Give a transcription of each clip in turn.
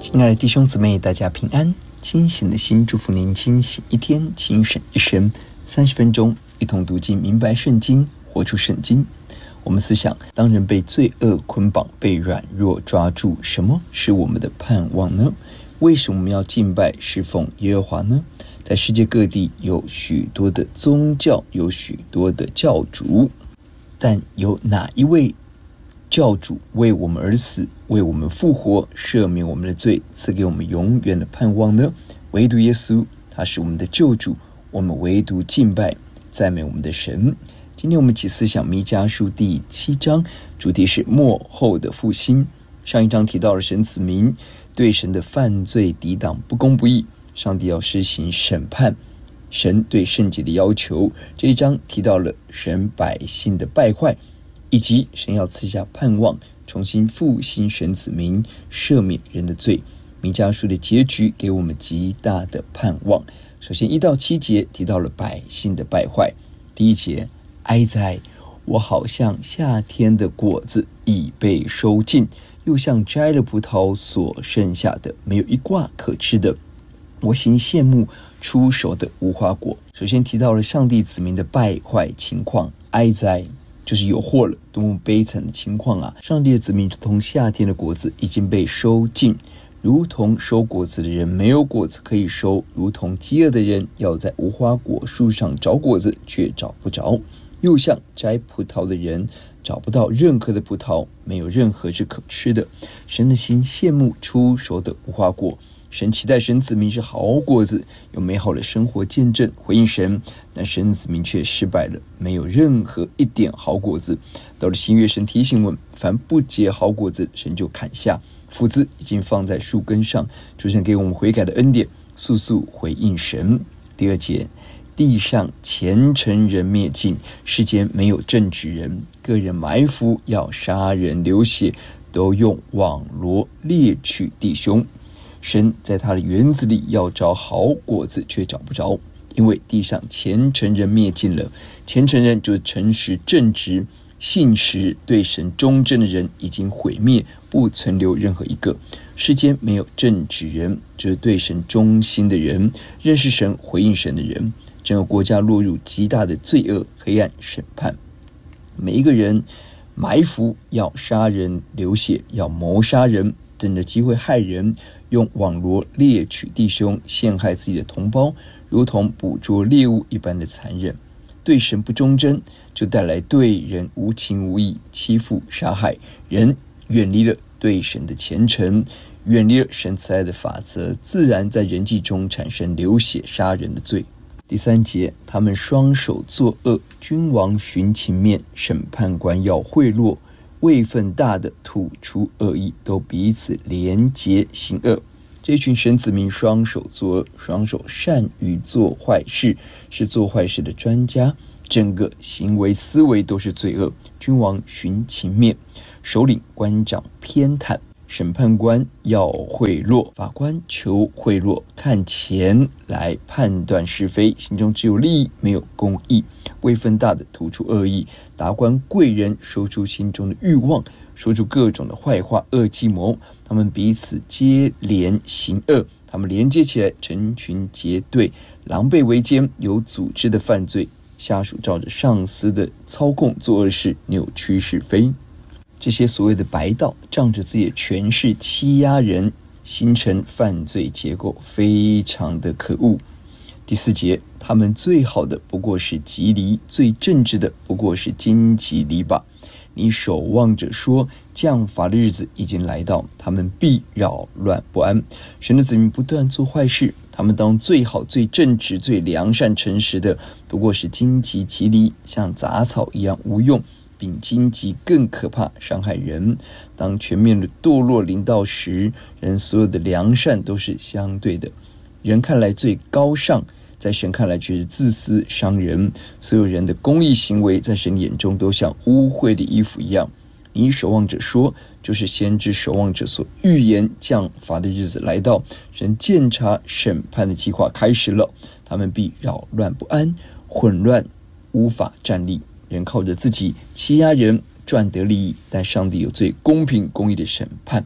亲爱的弟兄姊妹，大家平安。清醒的心祝福您清醒一天，清醒一生。30分钟，一同读经，明白圣经，活出圣经。我们思想，当人被罪恶捆绑，被软弱抓住，什么是我们的盼望呢？为什么我们要敬拜侍奉耶和华呢？在世界各地有许多的宗教，有许多的教主，但有哪一位教主为我们而死，为我们复活，赦免我们的罪，赐给我们永远的盼望呢？唯独耶稣，他是我们的救主，我们唯独敬拜赞美我们的神。今天我们一起思想弥迦书第7章，主题是末后的复兴。上一章提到了神子民对神的犯罪抵挡不公不义，上帝要施行审判，神对圣洁的要求。这一章提到了神百姓的败坏，以及神要赐下盼望，重新复兴神子民，赦免人的罪。弥迦书的结局给我们极大的盼望。首先1到7节提到了百姓的败坏。第1节，哀哉，我好像夏天的果子已被收尽，又像摘了葡萄所剩下的，没有一挂可吃的。我心羡慕出熟的无花果。首先提到了上帝子民的败坏情况，哀哉就是有祸了，多么悲惨的情况啊！上帝的子民如同夏天的果子已经被收尽，如同收果子的人没有果子可以收，如同饥饿的人要在无花果树上找果子却找不着，又像摘葡萄的人找不到任何的葡萄，没有任何是可吃的。神的心羡慕出熟的无花果，神期待神子民是好果子，有美好的生活见证回应神，但神子民却失败了，没有任何一点好果子。到了新约，神提醒我们，凡不结好果子，神就砍下。斧子已经放在树根上，主神给我们悔改的恩典，速速回应神。第2节，地上虔诚人灭尽，世间没有正直人，个人埋伏，要杀人流血，都用网罗猎取弟兄。神在他的园子里要找好果子，却找不着，因为地上虔诚人灭尽了。虔诚人就是诚实正直信实对神忠贞的人已经毁灭，不存留任何一个。世间没有正直人，就是对神忠心的人，认识神回应神的人。整个国家落入极大的罪恶黑暗审判，每一个人埋伏，要杀人流血，要谋杀人，等着机会害人，用网罗猎取弟兄，陷害自己的同胞，如同捕捉猎物一般的残忍。对神不忠贞，就带来对人无情无义，欺负杀害人，远离了对神的虔诚，远离了神慈爱的法则，自然在人际中产生流血杀人的罪。第3节，他们双手作恶，君王徇情面，审判官要贿赂，位分大的吐出恶意，都彼此连结行恶。这群神子民双手作恶，双手善于做坏事，是做坏事的专家，整个行为思维都是罪恶。君王徇情面，首领官长偏袒，审判官要贿赂，法官求贿赂，看钱来判断是非，心中只有利益，没有公义。位分大的吐出恶意，达官贵人说出心中的欲望，说出各种的坏话恶计谋，他们彼此接连行恶，他们连接起来，成群结队，狼狈为奸，有组织的犯罪，下属照着上司的操控做恶事，扭曲是非。这些所谓的白道，仗着自己的权势欺压人，形成犯罪结构，非常的可恶。第4节，他们最好的不过是吉藜，最正直的不过是荆棘篱笆。你守望着说，降罚的日子已经来到，他们必扰乱不安。神的子民不断做坏事，他们当最好最正直最良善诚实的不过是荆棘吉藜，像杂草一样无用，比荆棘更可怕，伤害人。当全面的堕落临到时，人所有的良善都是相对的，人看来最高尚，在神看来却是自私伤人。所有人的公义行为在神眼中都像污秽的衣服一样。你守望者说，就是先知守望者所预言降罚的日子来到，神鉴察审判的计划开始了，他们必扰乱不安，混乱无法站立。人靠着自己欺压人赚得利益，但上帝有最公平公义的审判。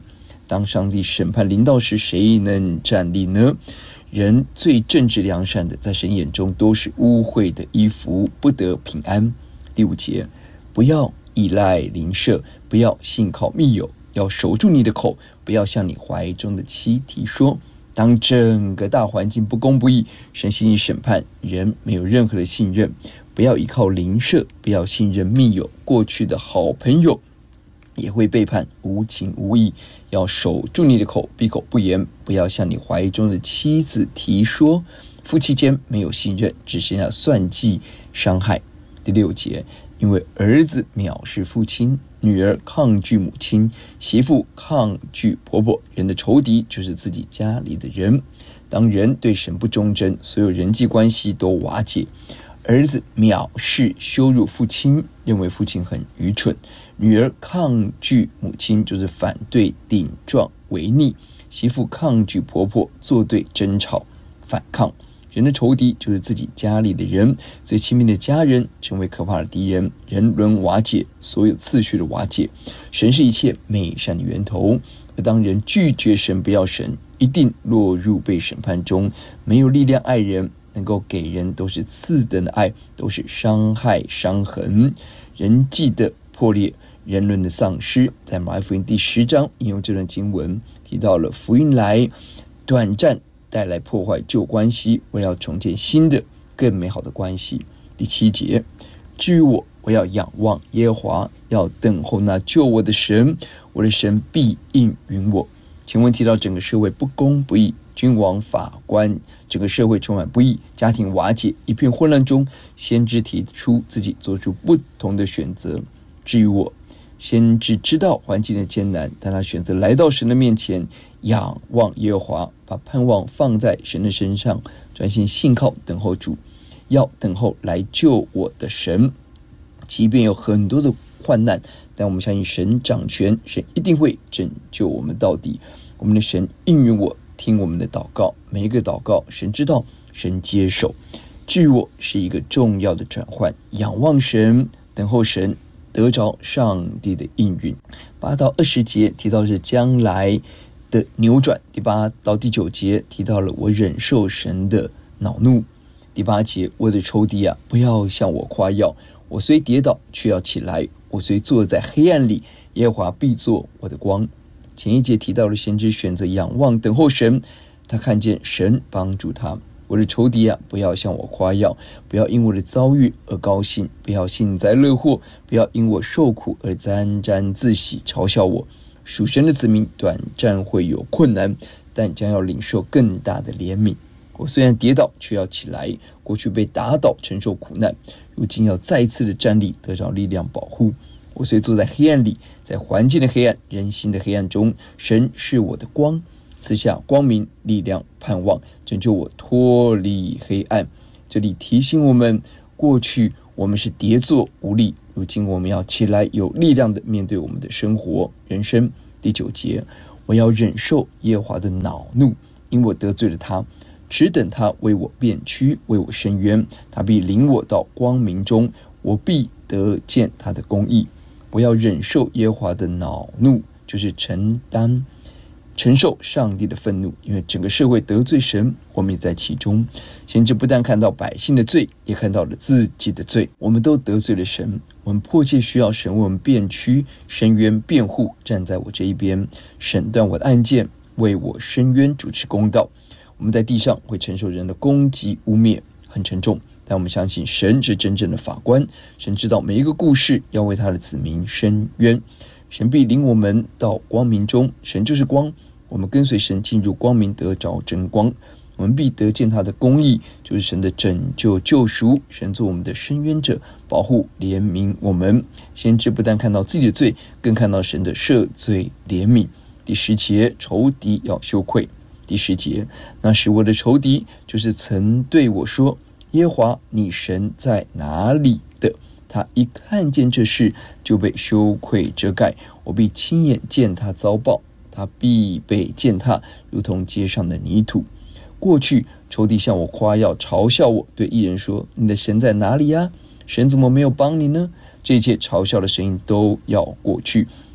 当上帝审判临到时，谁能站立呢？人最正直良善的，在神眼中都是污秽的衣服，不得平安。第5节，不要依赖邻舍，不要信靠密友，要守住你的口，不要向你怀中的妻提说。当整个大环境不公不义，神兴起审判，人没有任何的信任，不要依靠邻舍，不要信任密友，过去的好朋友也会背叛，无情无义。要守住你的口，闭口不言，不要向你怀中的妻子提说。夫妻间没有信任，只剩下算计伤害。第6节，因为儿子藐视父亲，女儿抗拒母亲，媳妇抗拒婆婆，人的仇敌就是自己家里的人。当人对神不忠贞，所有人际关系都瓦解。儿子藐视羞辱父亲，认为父亲很愚蠢；女儿抗拒母亲，就是反对顶撞违逆；媳妇抗拒婆婆，作对争吵反抗。人的仇敌就是自己家里的人，最亲密的家人成为可怕的敌人，人伦瓦解，所有次序的瓦解。神是一切美善的源头，而当人拒绝神，不要神，一定落入被审判中。没有力量爱人，能够给人都是次等的爱，都是伤害伤痕。人际的破裂，人伦的丧失，在马太福音第10章引用这段经文，提到了福音来短暂带来破坏旧关系，为了重建新的更美好的关系。第7节，至于我要仰望耶和华，要等候那救我的神，我的神必应允我。前文提到整个社会不公不义，君王法官，整个社会充满不义，家庭瓦解，一片混乱中，先知提出自己做出不同的选择。至于我，先知知道环境的艰难，但他选择来到神的面前，仰望耶和华，把盼望放在神的身上，专心信靠等候主，要等候来救我的神。即便有很多的患难，但我们相信神掌权，神一定会拯救我们到底。我们的神应允我，听我们的祷告，每一个祷告神知道，神接受。至于我，是一个重要的转换，仰望神，等候神，得着上帝的应允。8到20节提到的是将来的扭转，第8到第9节提到了我忍受神的恼怒。第8节，我的仇敌啊，不要向我夸耀，我虽跌倒却要起来，我虽坐在黑暗里，耶和华必作我的光。前一节提到了先知选择仰望等候神，他看见神帮助他。我的仇敌啊，不要向我夸耀，不要因我的遭遇而高兴，不要幸灾乐祸，不要因我受苦而沾沾自喜，嘲笑我。属神的子民短暂会有困难，但将要领受更大的怜悯。我虽然跌倒，却要起来。过去被打倒，承受苦难，如今要再次的站立，得着力量保护。我虽坐在黑暗里，在环境的黑暗，人心的黑暗中，神是我的光，赐下光明、力量、盼望，拯救我脱离黑暗。这里提醒我们，过去我们是跌坐无力，如今我们要起来，有力量的面对我们的生活、人生。第9节，我要忍受耶和华的恼怒，因我得罪了他，只等他为我辩屈，为我伸冤。他必领我到光明中，我必得见他的公义。我要忍受耶和华的恼怒，就是承受上帝的愤怒，因为整个社会得罪神，我们也在其中。先知不但看到百姓的罪，也看到了自己的罪。我们都得罪了神，我们迫切需要神为我们辩屈、伸冤、辩护，站在我这一边，审断我的案件，为我伸冤，主持公道。我们在地上会承受人的攻击、污蔑，很沉重，但我们相信神是真正的法官，神知道每一个故事要为他的子民伸冤。神必领我们到光明中，神就是光，我们跟随神进入光明，得着真光。我们必得见他的公义，就是神的拯救救赎。神做我们的伸冤者，保护怜悯我们。先知不但看到自己的罪，更看到神的赦罪怜悯。第10节，仇敌要羞愧。第10节，那时我的仇敌，就是曾对我说，耶和华你神在哪里的，他一看见这事，就被羞愧遮盖。我必亲眼见他遭报，他必被践踏，如同街上的泥土。过去仇敌向我夸耀，嘲笑我，对义人说，你的神在哪里呀？神怎么没有帮你呢？这一切嘲笑的声音都要过去，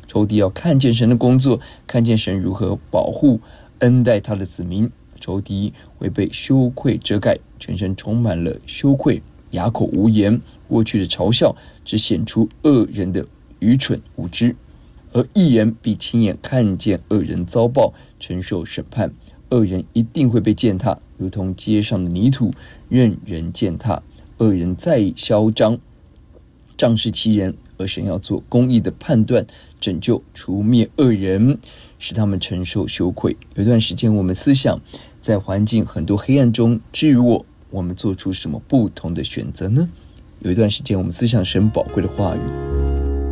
仇敌要看见神的工作，看见神如何保护恩待他的子民，仇敌会被羞愧遮盖，全身充满了羞愧，哑口无言。过去的嘲笑只显出恶人的愚蠢无知，而义人必亲眼看见恶人遭报，承受审判。恶人一定会被践踏，如同街上的泥土，任人践踏。恶人再嚣张，仗势欺人，而神要做公义的判断，拯救除灭恶人，使他们承受羞愧。有一段时间我们思想，在环境很多黑暗中，至于我们做出什么不同的选择呢？有一段时间我们思想神宝贵的话语，